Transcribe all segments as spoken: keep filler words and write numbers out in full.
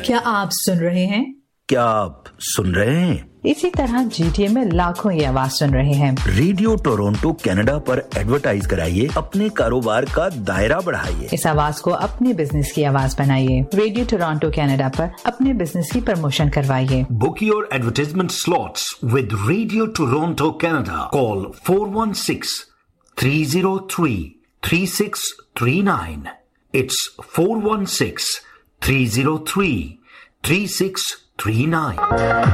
क्या आप सुन रहे हैं? क्या आप सुन रहे हैं? इसी तरह जीटीए में लाखों ये आवाज सुन रहे हैं। रेडियो टोरंटो कनाडा पर एडवर्टाइज कराइए, अपने कारोबार का दायरा बढ़ाइए। इस आवाज को अपने बिजनेस की आवाज बनाइए। रेडियो टोरंटो कनाडा पर अपने बिजनेस की प्रमोशन करवाइए। Book your advertisement slots with Radio Toronto Canada. Call four one six, three zero three, three six three nine. It's four one six, three zero three, three six three nine.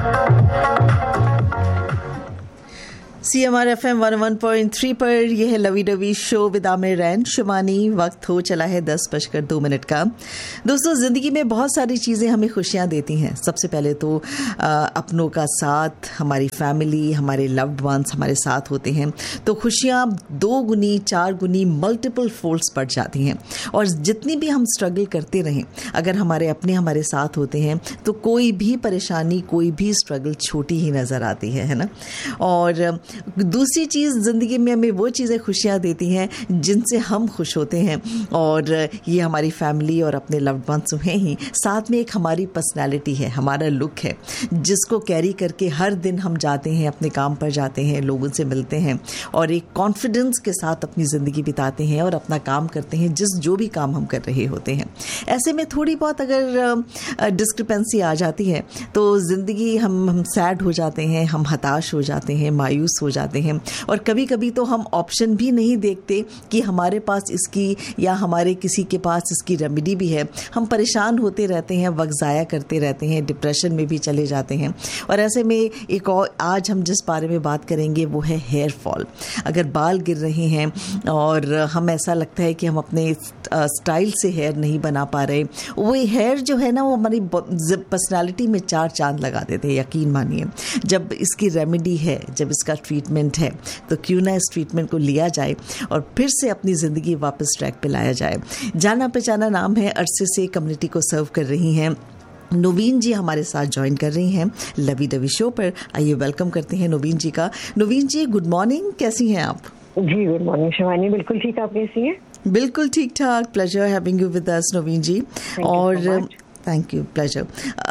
C M R F M one one point three पर यह है lovey dovey show with Aamir रैन शुमानी। वक्त हो चला है दस बजकर दो मिनट का। दोस्तों, ज़िंदगी में बहुत सारी चीज़ें हमें खुशियाँ देती हैं। सबसे पहले तो आ, अपनों का साथ, हमारी फैमिली, हमारे लव्ड वंस हमारे साथ होते हैं तो खुशियाँ दो गुनी, चार गुनी, मल्टीपल फोल्ड्स बढ़ जाती हैं। और जितनी भी हम स्ट्रगल करते रहें, अगर हमारे अपने हमारे साथ होते हैं तो कोई भी परेशानी, कोई भी स्ट्रगल छोटी ही नज़र आती है, है ना। और दूसरी चीज़, ज़िंदगी में हमें वो चीज़ें खुशियाँ देती हैं जिनसे हम खुश होते हैं, और ये हमारी फैमिली और अपने लव्ड वंस हैं ही। साथ में एक हमारी पर्सनालिटी है, हमारा लुक है, जिसको कैरी करके हर दिन हम जाते हैं, अपने काम पर जाते हैं, लोगों से मिलते हैं और एक कॉन्फिडेंस के साथ अपनी ज़िंदगी बिताते हैं और अपना काम करते हैं, जिस जो भी काम हम कर रहे होते हैं। ऐसे में थोड़ी बहुत अगर डिस्क्रिपेंसी आ जाती है तो ज़िंदगी हम हम सैड हो जाते हैं, हम हताश हो जाते हैं, मायूस हो जाते हैं। और कभी कभी तो हम ऑप्शन भी नहीं देखते कि हमारे पास इसकी या हमारे किसी के पास इसकी रेमेडी भी है। हम परेशान होते रहते हैं, वक्त ज़ाया करते रहते हैं, डिप्रेशन में भी चले जाते हैं। और ऐसे में एक और आज हम जिस बारे में बात करेंगे वो है हेयर फॉल। अगर बाल गिर रहे हैं और हम ऐसा लगता है कि हम अपने स्टाइल से हेयर नहीं बना पा रहे, वो हेयर जो है ना वो हमारी पर्सनालिटी में चार चांद लगा देते हैं, यकीन मानिए। जब इसकी रेमेडी है, जब इसका ट्रीटमेंट है, तो क्यों ना इस ट्रीटमेंट को लिया जाए और फिर से अपनी ज़िंदगी वापस ट्रैक पे लाया जाए। जाना पहचाना नाम है, अरसे से कम्युनिटी को सर्व कर रही हैं। नवीन जी हमारे साथ ज्वाइन कर रही हैं लवी डवी शो पर। आइए वेलकम करते हैं नवीन जी का। नवीन जी, गुड मॉर्निंग, कैसी हैं आप? जी गुड मॉर्निंग शिवानी, बिल्कुल ठीक, आप कैसी हैं? बिल्कुल ठीक ठाक। Pleasure having you with us नवीन जी। और थैंक यू, प्लेजर।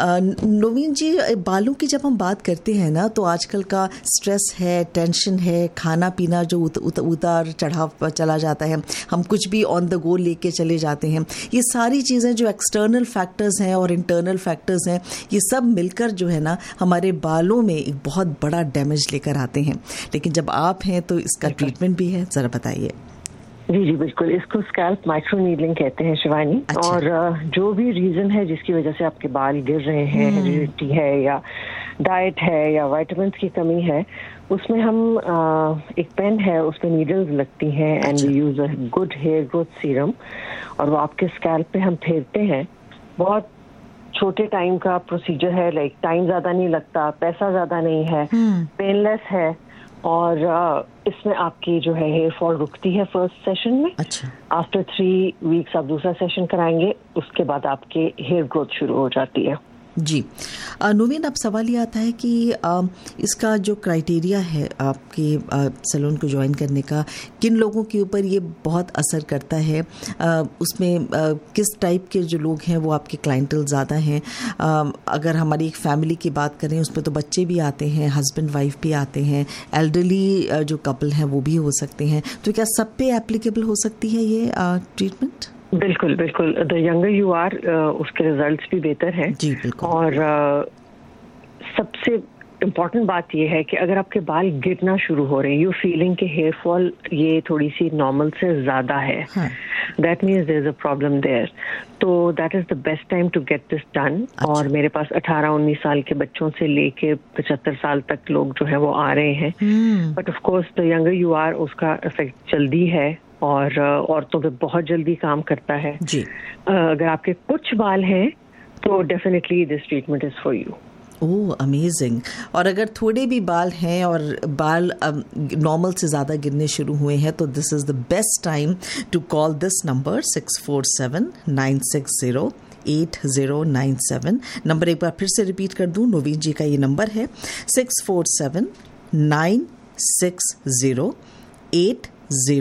नवीन जी, बालों की जब हम बात करते हैं ना तो आजकल का स्ट्रेस है, टेंशन है, खाना पीना जो उत, उत, उतार चढ़ाव चला जाता है, हम कुछ भी ऑन द गो लेके चले जाते हैं, ये सारी चीज़ें जो एक्सटर्नल फैक्टर्स हैं और इंटरनल फैक्टर्स हैं, ये सब मिलकर जो है ना हमारे बालों में एक बहुत बड़ा डैमेज लेकर आते हैं। लेकिन जब आप हैं तो इसका ट्रीटमेंट भी है, ज़रा बताइए। जी जी बिल्कुल, इसको स्कैल्प माइक्रो नीडलिंग कहते हैं शिवानी। अच्छा। और जो भी रीजन है जिसकी वजह से आपके बाल गिर रहे हैं, हेरिडिटी है या डाइट है या विटामिन की कमी है, उसमें हम एक पेन है, उसमें नीडल्स लगती हैं and we use a good hair growth serum, और वो आपके स्कैल्प पे हम फेरते हैं। बहुत छोटे टाइम का प्रोसीजर है, लाइक टाइम ज्यादा नहीं लगता, पैसा ज्यादा नहीं है, पेनलेस है, और इसमें आपकी जो है हेयर फॉल रुकती है फर्स्ट सेशन में। अच्छा। आफ्टर थ्री वीक्स आप दूसरा सेशन कराएंगे, उसके बाद आपके हेयर ग्रोथ शुरू हो जाती है। जी नवीन, अब सवाल ये आता है कि आ, इसका जो क्राइटेरिया है आपके सैलून को ज्वाइन करने का, किन लोगों के ऊपर ये बहुत असर करता है? आ, उसमें आ, किस टाइप के जो लोग हैं वो आपके क्लाइंटल ज़्यादा हैं? आ, अगर हमारी एक फैमिली की बात करें, उसमें तो बच्चे भी आते हैं, हस्बैंड वाइफ भी आते हैं, एल्डरली जो कपल हैं वो भी हो सकते हैं, तो क्या सब पे एप्लीकेबल हो सकती है ये ट्रीटमेंट? बिल्कुल बिल्कुल, द यंगर यू आर उसके रिजल्ट्स भी बेहतर हैं। जी बिल्कुल। और uh, सबसे इम्पॉर्टेंट बात ये है कि अगर आपके बाल गिरना शुरू हो रहे हैं, यू फीलिंग के हेयर फॉल ये थोड़ी सी नॉर्मल से ज्यादा है, that means there is a problem there, तो that is the best time to get this done. और मेरे पास अठारह उन्नीस साल के बच्चों से लेके पचहत्तर साल तक लोग जो है वो आ रहे हैं। But of course the younger you are, उसका इफेक्ट जल्दी है और औरतों पे बहुत जल्दी काम करता है जी। अगर आपके कुछ बाल हैं तो definitely this treatment is for you. Oh amazing. और अगर थोड़े भी बाल हैं और बाल नॉर्मल से ज़्यादा गिरने शुरू हुए हैं तो this is the best time to call this number six four seven nine six zero eight zero nine seven. Number एक बार फिर से रिपीट कर दूं, नवीन जी का ये नंबर है six four seven nine six zero eight zero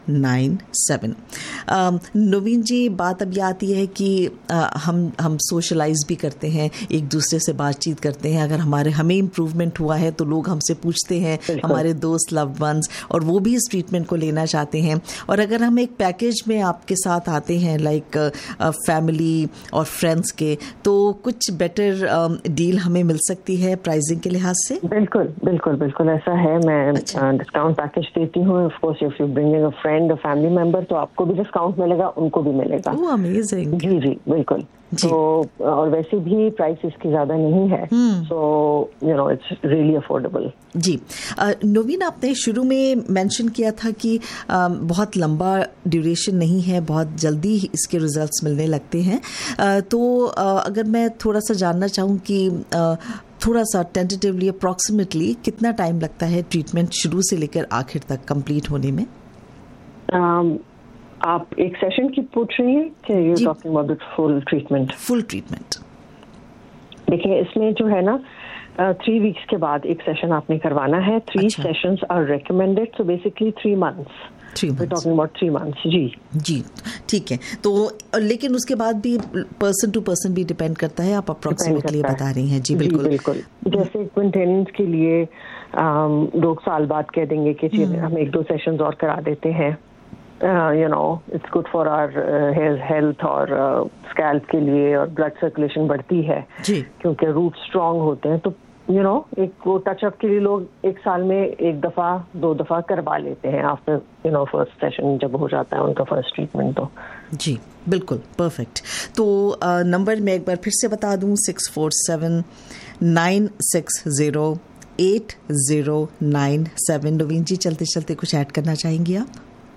nine seven. नवीन जी, बात अब ये आती है कि आ, हम हम सोशलाइज भी करते हैं, एक दूसरे से बातचीत करते हैं। अगर हमारे हमें इम्प्रूवमेंट हुआ है तो लोग हमसे पूछते हैं, हमारे दोस्त, लव्ड वंस, और वो भी इस ट्रीटमेंट को लेना चाहते हैं। और अगर हम एक पैकेज में आपके साथ आते हैं लाइक फैमिली और फ्रेंड्स के, तो कुछ बेटर डील हमें मिल सकती है प्राइसिंग के लिहाज से? बिल्कुल बिल्कुल बिल्कुल ऐसा है। मैं डिस्काउंट पैकेज देती हूँ। Of course if you bringing a friend, a family member, तो आपको भी डिस्काउंट मिलेगा, उनको भी मिलेगा। ओह अमेजिंग। जी जी बिल्कुल। तो और वैसे भी प्राइस इसकी ज्यादा नहीं है, so you know it's really affordable. जी नवीन, आपने शुरू में मेंशन किया था कि आ, बहुत लंबा ड्यूरेशन नहीं है, बहुत जल्दी इसके रिजल्ट्स मिलने लगते हैं। आ, तो आ, अगर मैं थोड़ा सा जानना चाहूँ कि आ, थोड़ा सा टेंटेटिवली अप्रॉक्सीमेटली कितना टाइम लगता है ट्रीटमेंट शुरू से लेकर आखिर तक कंप्लीट होने में? um, आप एक सेशन की पूछ रही हैं कि you talking about full treatment? Full treatment. देखिए, इसमें जो है ना थ्री वीक्स के बाद एक सेशन आपने करवाना है। Three sessions are recommended, so basically three months. Three months, talking about three months. जी जी ठीक है। तो लेकिन उसके बाद भी पर्सन टू पर्सन भी डिपेंड करता है, आप अप्रोक्सीमेटली बता रही हैं। जी बिल्कुल जी, बिल्कुल। जैसे मेंटेनेंस के लिए लोग साल बाद कह देंगे कि हम एक दो सेशंस और करा देते हैं, you know it's good for our health और स्कैल्प के लिए, और ब्लड सर्कुलेशन बढ़ती है जी, क्योंकि रूट स्ट्रांग होते हैं। तो यू you नो know, एक वो टचअप के लिए लोग एक साल में एक दफा दो दफा करवा लेते हैं after you know first session जब हो जाता है उनका फर्स्ट ट्रीटमेंट। तो जी बिल्कुल परफेक्ट। तो नंबर मैं एक बार फिर से बता दूं, six four seven nine six zero eight zero nine seven. नवीन जी, चलते चलते कुछ ऐड करना चाहेंगी आप?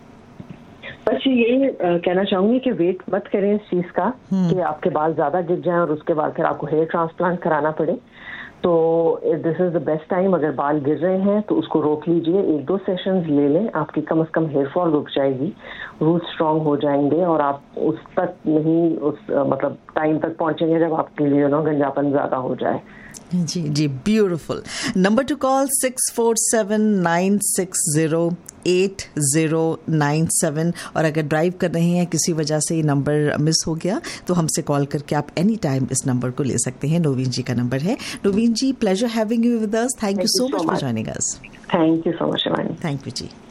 बस ये uh, कहना चाहूंगी कि वेट मत करें इस चीज का कि आपके बाल ज्यादा गिर जाएं और उसके बाद फिर आपको हेयर ट्रांसप्लांट कराना पड़े। तो this is the best time. अगर बाल गिर रहे हैं तो उसको रोक लीजिए, एक दो सेशंस ले लें, आपकी कम से कम हेयर फॉल रुक जाएगी, रूट स्ट्रांग हो जाएंगे, और आप उस तक नहीं उस uh, मतलब टाइम तक पहुंचेंगे जब आपके लिए नो गंजापन ज्यादा हो जाए। जी जी beautiful. Number two call six four seven nine six zero eight zero nine seven. और अगर ड्राइव कर रहे हैं, किसी वजह से ये नंबर मिस हो गया, तो हमसे कॉल करके आप एनी टाइम इस नंबर को ले सकते हैं। नवीन जी का नंबर है। नवीन जी, pleasure having you with us. Thank you so much for joining us. Thank you so much Shivani. Thank you ji.